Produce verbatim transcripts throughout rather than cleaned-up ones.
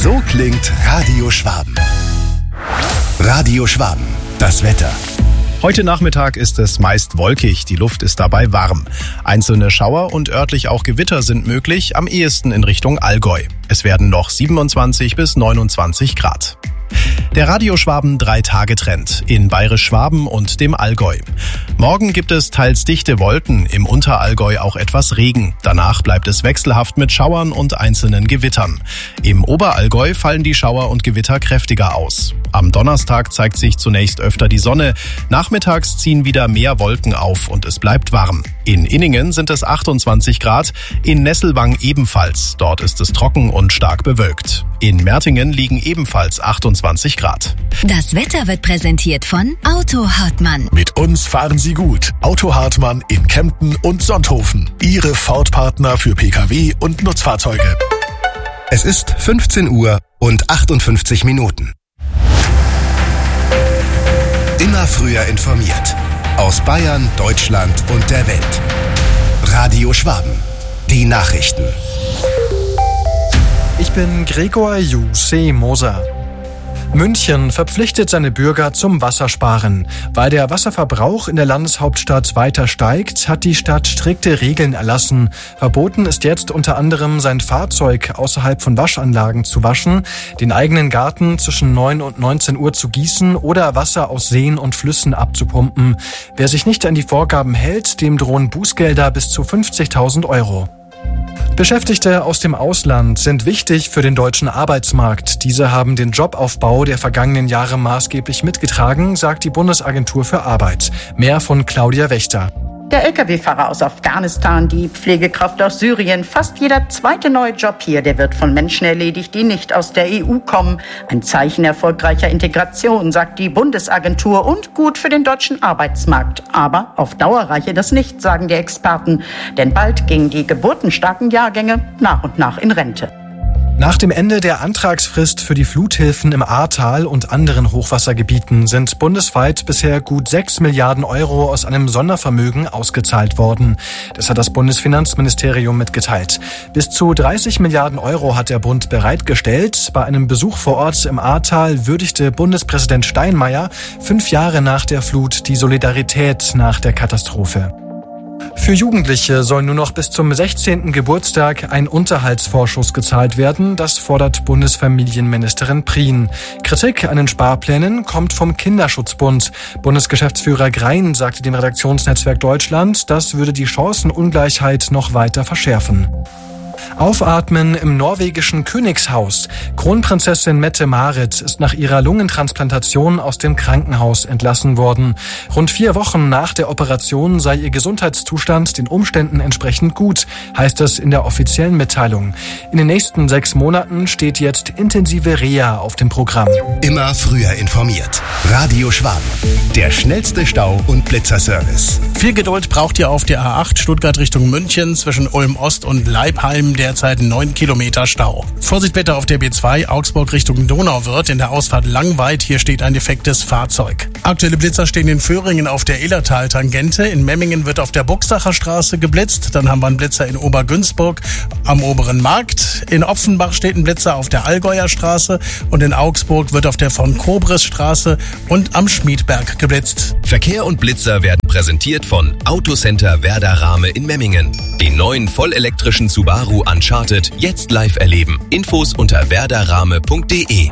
So klingt Radio Schwaben. Radio Schwaben, das Wetter. Heute Nachmittag ist es meist wolkig, die Luft ist dabei warm. Einzelne Schauer und örtlich auch Gewitter sind möglich, am ehesten in Richtung Allgäu. Es werden noch siebenundzwanzig bis neunundzwanzig Grad. Der Radio Schwaben Drei-Tage-Trend in Bayerisch-Schwaben und dem Allgäu. Morgen gibt es teils dichte Wolken, im Unterallgäu auch etwas Regen. Danach bleibt es wechselhaft mit Schauern und einzelnen Gewittern. Im Oberallgäu fallen die Schauer und Gewitter kräftiger aus. Am Donnerstag zeigt sich zunächst öfter die Sonne. Nachmittags ziehen wieder mehr Wolken auf und es bleibt warm. In Inningen sind es achtundzwanzig Grad, in Nesselwang ebenfalls. Dort ist es trocken und stark bewölkt. In Mertingen liegen ebenfalls achtundzwanzig Grad. Das Wetter wird präsentiert von Auto Hartmann. Mit uns fahren Sie gut. Auto Hartmann in Kempten und Sonthofen. Ihre Ford-Partner für Pkw und Nutzfahrzeuge. Es ist fünfzehn Uhr und achtundfünfzig Minuten. Immer früher informiert. Aus Bayern, Deutschland und der Welt. Radio Schwaben. Die Nachrichten. Ich bin Gregor Jussi Moser. München verpflichtet seine Bürger zum Wassersparen. Weil der Wasserverbrauch in der Landeshauptstadt weiter steigt, hat die Stadt strikte Regeln erlassen. Verboten ist jetzt unter anderem, sein Fahrzeug außerhalb von Waschanlagen zu waschen, den eigenen Garten zwischen neun und neunzehn Uhr zu gießen oder Wasser aus Seen und Flüssen abzupumpen. Wer sich nicht an die Vorgaben hält, dem drohen Bußgelder bis zu fünfzigtausend Euro. Beschäftigte aus dem Ausland sind wichtig für den deutschen Arbeitsmarkt. Diese haben den Jobaufbau der vergangenen Jahre maßgeblich mitgetragen, sagt die Bundesagentur für Arbeit. Mehr von Claudia Wächter. Der L K W-Fahrer aus Afghanistan, die Pflegekraft aus Syrien, fast jeder zweite neue Job hier, der wird von Menschen erledigt, die nicht aus der E U kommen. Ein Zeichen erfolgreicher Integration, sagt die Bundesagentur, und gut für den deutschen Arbeitsmarkt. Aber auf Dauer reiche das nicht, sagen die Experten. Denn bald gingen die geburtenstarken Jahrgänge nach und nach in Rente. Nach dem Ende der Antragsfrist für die Fluthilfen im Ahrtal und anderen Hochwassergebieten sind bundesweit bisher gut sechs Milliarden Euro aus einem Sondervermögen ausgezahlt worden. Das hat das Bundesfinanzministerium mitgeteilt. Bis zu dreißig Milliarden Euro hat der Bund bereitgestellt. Bei einem Besuch vor Ort im Ahrtal würdigte Bundespräsident Steinmeier fünf Jahre nach der Flut die Solidarität nach der Katastrophe. Für Jugendliche soll nur noch bis zum sechzehnten Geburtstag ein Unterhaltsvorschuss gezahlt werden. Das fordert Bundesfamilienministerin Prien. Kritik an den Sparplänen kommt vom Kinderschutzbund. Bundesgeschäftsführer Grein sagte dem Redaktionsnetzwerk Deutschland, das würde die Chancenungleichheit noch weiter verschärfen. Aufatmen im norwegischen Königshaus. Kronprinzessin Mette-Marit ist nach ihrer Lungentransplantation aus dem Krankenhaus entlassen worden. Rund vier Wochen nach der Operation sei ihr Gesundheitszustand den Umständen entsprechend gut, heißt es in der offiziellen Mitteilung. In den nächsten sechs Monaten steht jetzt intensive Reha auf dem Programm. Immer früher informiert. Radio Schwaben. Der schnellste Stau- und Blitzerservice. Viel Geduld braucht ihr auf der A acht Stuttgart Richtung München zwischen Ulm Ost und Leipheim. Derzeit neun Kilometer Stau. Vorsicht bitte auf der B zwei Augsburg Richtung Donauwörth in der Ausfahrt Langweid. Hier steht ein defektes Fahrzeug. Aktuelle Blitzer stehen in Föhringen auf der Illertal-Tangente. In Memmingen wird auf der Buchsacher Straße geblitzt. Dann haben wir einen Blitzer in Obergünzburg am Oberen Markt. In Opfenbach steht ein Blitzer auf der Allgäuer Straße. Und in Augsburg wird auf der von Kobres Straße und am Schmiedberg geblitzt. Verkehr und Blitzer werden präsentiert von Autocenter Werder Rahme in Memmingen. Den neuen vollelektrischen Subaru Uncharted jetzt live erleben. Infos unter werderrahme punkt de.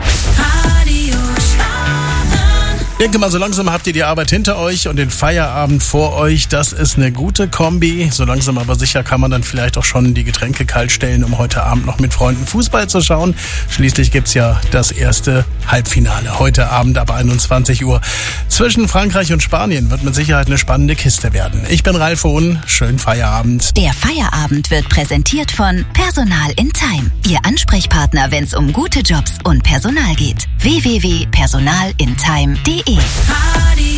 Ich denke mal, so langsam habt ihr die Arbeit hinter euch und den Feierabend vor euch. Das ist eine gute Kombi. So langsam aber sicher kann man dann vielleicht auch schon die Getränke kalt stellen, um heute Abend noch mit Freunden Fußball zu schauen. Schließlich gibt's ja das erste Halbfinale heute Abend ab einundzwanzig Uhr. Zwischen Frankreich und Spanien wird mit Sicherheit eine spannende Kiste werden. Ich bin Ralf Hohn. Schönen Feierabend. Der Feierabend wird präsentiert von Personal in Time. Ihr Ansprechpartner, wenn es um gute Jobs und Personal geht. w w w punkt personal in time punkt de